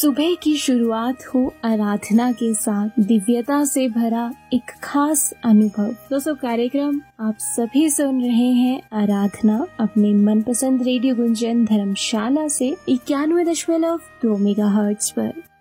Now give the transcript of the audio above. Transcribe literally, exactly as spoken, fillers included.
सुबह की शुरुआत हो आराधना के साथ, दिव्यता से भरा एक खास अनुभव। दोस्तों, कार्यक्रम आप सभी सुन रहे हैं आराधना अपने मनपसंद रेडियो गुंजन धर्मशाला से इक्यानवे दशमलव दो मेगा हर्ट्ज पर।